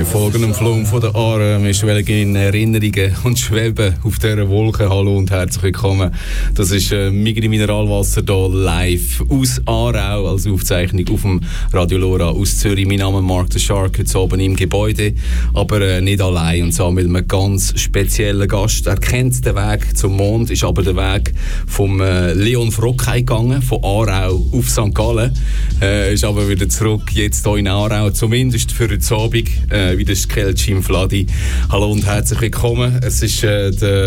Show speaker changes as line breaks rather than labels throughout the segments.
Wir folgen dem Flum von der Aare. Wir schwelgen in Erinnerungen und schweben auf dieser Wolke. Hallo und herzlich willkommen. Das ist Migri Mineralwasser hier live aus Aarau als Aufzeichnung auf dem Radio Lora aus Zürich. Mein Name ist Mark the Shark, heute oben im Gebäude, aber nicht allein und zwar mit einem ganz speziellen Gast. Er kennt den Weg zum Mond, ist aber der Weg vom Leon Frockheim gegangen, von Aarau auf St. Gallen. Ist aber wieder zurück, jetzt hier in Aarau, zumindest für den Abend, wie der Kelcim Vladi. Hallo und herzlich willkommen. Es ist der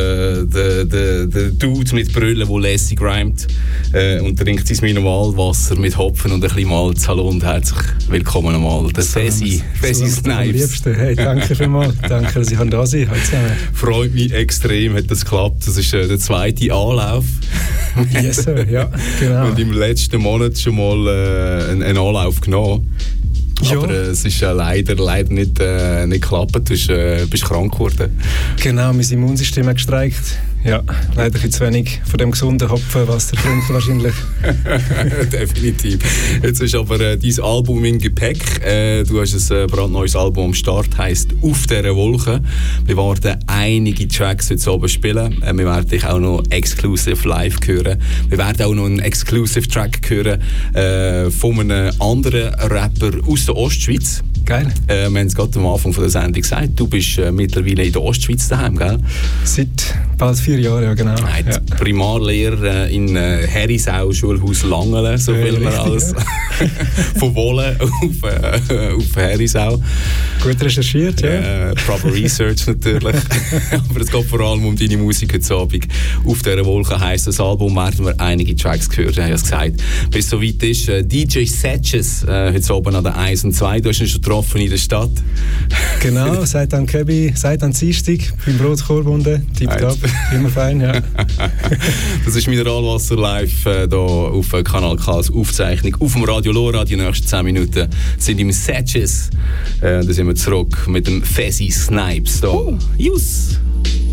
Dude mit Brüllen, der lässig reimt und trinkt sein Mineralwasser mit Hopfen und ein bisschen Malz. Hallo und herzlich willkommen nochmal. Der Fesi Snipes.
Hey, danke vielmals. Danke, dass ich da sein kann.
Freut mich extrem, hat das geklappt. Das ist der zweite Anlauf.
Yes, sir. Ja, genau.
Und im letzten Monat schon mal einen Anlauf genommen. Ja. Aber es ist leider nicht geklappt. Du bist krank geworden.
Genau, mein Immunsystem hat gestreikt. Ja, leider ein zu wenig von dem gesunden Hopfenwasser trinken wahrscheinlich.
Definitiv. Jetzt ist aber dein Album im Gepäck. Du hast ein brandneues Album am Start, heisst «Auf dieser Wolke». Wir werden einige Tracks heute oben spielen. Wir werden dich auch noch exclusive live hören. Wir werden auch noch einen exclusive Track hören von einem anderen Rapper aus der Ostschweiz.
Geil.
Wir haben es gerade am Anfang von der Sendung gesagt, du bist mittlerweile in der Ostschweiz daheim, gell?
Seit bald 4 Jahren, ja genau.
Ja. Primarlehrer in Herisau, Schulhaus Langelen, so will man alles. Ja. Von Wohlen auf Herisau.
Gut recherchiert, ja.
Proper Research natürlich. Aber es geht vor allem um deine Musik heute Abend. «Auf dieser Wolke» heisst das Album, werden wir einige Tracks gehört, habe ich es gesagt. Bis es soweit ist, DJ Satches heute oben an der 1 und 2. Du hast ihn schon getroffen in der Stadt.
Genau, seit an Kebi, seit an Dienstag beim Brotkorbunden, tipptopp, immer fein, ja.
Das ist Mineralwasser live hier auf Kanal K als Aufzeichnung auf dem Radio Lora. Die nächsten 10 Minuten sind im Satches. Da sind wir zurück mit dem Fesi Snipes hier. Jus!